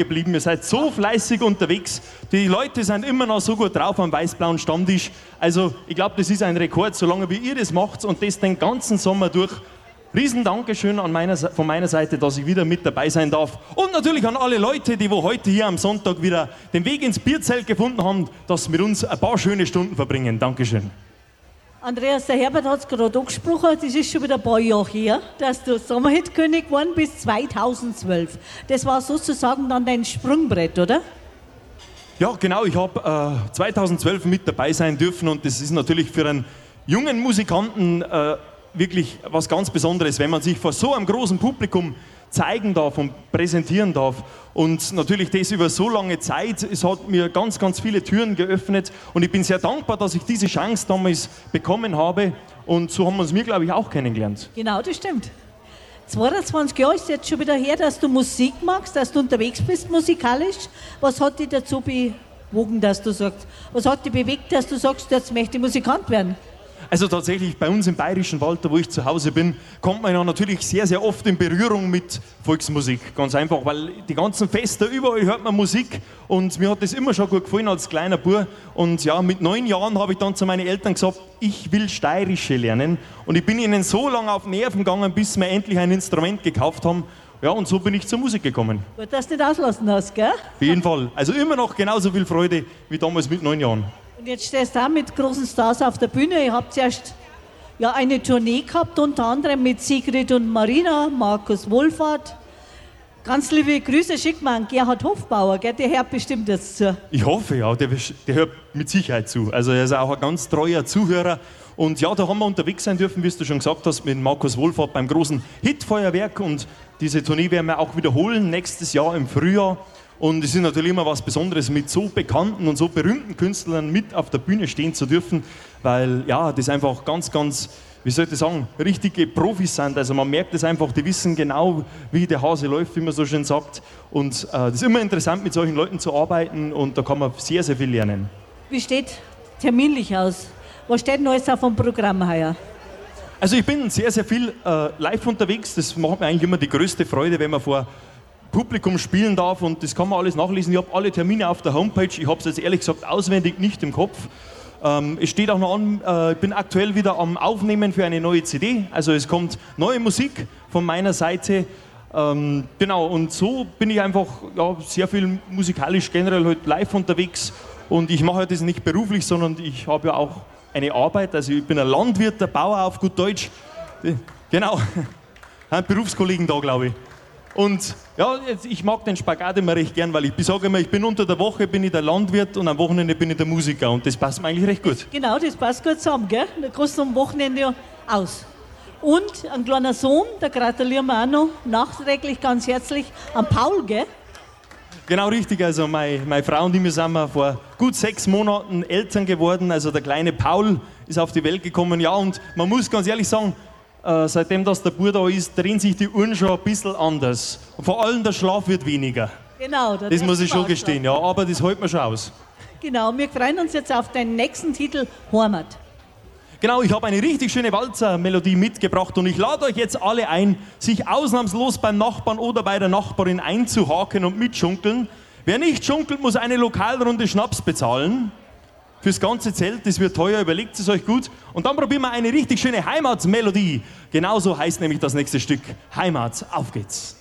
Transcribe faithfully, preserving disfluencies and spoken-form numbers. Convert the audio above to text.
geblieben. Ihr seid so fleißig unterwegs. Die Leute sind immer noch so gut drauf am weiß-blauen Stammtisch. Also ich glaube, das ist ein Rekord, solange wie ihr das macht und das den ganzen Sommer durch. Riesen Dankeschön an meiner, von meiner Seite, dass ich wieder mit dabei sein darf. Und natürlich an alle Leute, die wo heute hier am Sonntag wieder den Weg ins Bierzelt gefunden haben, dass sie mit uns ein paar schöne Stunden verbringen. Dankeschön. Andreas, der Herbert hat es gerade angesprochen, das ist schon wieder ein paar Jahre her, dass du Sommerhit-König geworden bist, zweitausendzwölf. Das war sozusagen dann dein Sprungbrett, oder? Ja, genau. Ich habe äh, zweitausendzwölf mit dabei sein dürfen und das ist natürlich für einen jungen Musikanten äh, wirklich was ganz Besonderes, wenn man sich vor so einem großen Publikum zeigen darf und präsentieren darf. Und natürlich das über so lange Zeit, es hat mir ganz, ganz viele Türen geöffnet und ich bin sehr dankbar, dass ich diese Chance damals bekommen habe und so haben wir uns mir, glaube ich, auch kennengelernt. Genau, das stimmt. zweiundzwanzig Jahre ist jetzt schon wieder her, dass du Musik magst, dass du unterwegs bist musikalisch. Was hat dich dazu bewogen, dass du sagst, was hat dich bewegt, dass du sagst, jetzt möchte ich Musikant werden? Also tatsächlich bei uns im Bayerischen Wald, wo ich zu Hause bin, kommt man ja natürlich sehr, sehr oft in Berührung mit Volksmusik. Ganz einfach, weil die ganzen Feste, überall hört man Musik und mir hat das immer schon gut gefallen als kleiner Bub. Und ja, mit neun Jahren habe ich dann zu meinen Eltern gesagt, ich will Steirische lernen. Und ich bin ihnen so lange auf die Nerven gegangen, bis wir endlich ein Instrument gekauft haben. Ja, und so bin ich zur Musik gekommen. Gut, dass du nicht auslassen hast, gell? Auf jeden Fall. Also immer noch genauso viel Freude wie damals mit neun Jahren. Und jetzt stehst du da mit großen Stars auf der Bühne. Ihr habt erst ja, eine Tournee gehabt, unter anderem mit Sigrid und Marina, Markus Wohlfahrt. Ganz liebe Grüße, schick mal an Gerhard Hofbauer, gell? Der hört bestimmt jetzt zu. Ich hoffe, ja, der, der hört mit Sicherheit zu. Also er ist auch ein ganz treuer Zuhörer. Und ja, da haben wir unterwegs sein dürfen, wie du schon gesagt hast, mit Markus Wohlfahrt beim großen Hitfeuerwerk. Und diese Tournee werden wir auch wiederholen nächstes Jahr im Frühjahr. Und es ist natürlich immer was Besonderes, mit so bekannten und so berühmten Künstlern mit auf der Bühne stehen zu dürfen, weil ja, das einfach ganz, ganz, wie soll ich sagen, richtige Profis sind. Also man merkt es einfach, die wissen genau, wie der Hase läuft, wie man so schön sagt. Und äh, das ist immer interessant, mit solchen Leuten zu arbeiten und da kann man sehr, sehr viel lernen. Wie steht terminlich aus? Was steht denn alles auf dem Programm heuer? Also ich bin sehr, sehr viel äh, live unterwegs. Das macht mir eigentlich immer die größte Freude, wenn man vor Publikum spielen darf und das kann man alles nachlesen. Ich habe alle Termine auf der Homepage. Ich habe es jetzt ehrlich gesagt auswendig nicht im Kopf. Ähm, es steht auch noch an, äh, ich bin aktuell wieder am Aufnehmen für eine neue C D. Also es kommt neue Musik von meiner Seite. Ähm, genau, und so bin ich einfach ja, sehr viel musikalisch generell halt live unterwegs. Und ich mache das nicht beruflich, sondern ich habe ja auch eine Arbeit. Also ich bin ein Landwirt, der Bauer auf gut Deutsch. Genau, ein Berufskollegen da, glaube ich. Und ja, ich mag den Spagat immer recht gern, weil ich sage immer, ich bin unter der Woche bin ich der Landwirt und am Wochenende bin ich der Musiker und das passt mir eigentlich recht gut. Genau, das passt gut zusammen, gell? Da kannst du am Wochenende ja aus. Und ein kleiner Sohn, da gratulieren wir auch noch nachträglich ganz herzlich an Paul, gell? Genau richtig, also meine, meine Frau und ich, wir sind vor gut sechs Monaten Eltern geworden, also der kleine Paul ist auf die Welt gekommen, ja, und man muss ganz ehrlich sagen, Äh, seitdem dass der Bub da ist, drehen sich die Uhren schon ein bisschen anders. Und vor allem der Schlaf wird weniger. Genau. Das muss ich schon gestehen, ja, aber das hält man schon aus. Genau, wir freuen uns jetzt auf deinen nächsten Titel, Heimat. Genau, ich habe eine richtig schöne Walzer-Melodie mitgebracht und ich lade euch jetzt alle ein, sich ausnahmslos beim Nachbarn oder bei der Nachbarin einzuhaken und mitschunkeln. Wer nicht schunkelt, muss eine Lokalrunde Schnaps bezahlen. Fürs ganze Zelt, das wird teuer, überlegt es euch gut. Und dann probieren wir eine richtig schöne Heimatsmelodie. Genauso heißt nämlich das nächste Stück. Heimat, auf geht's.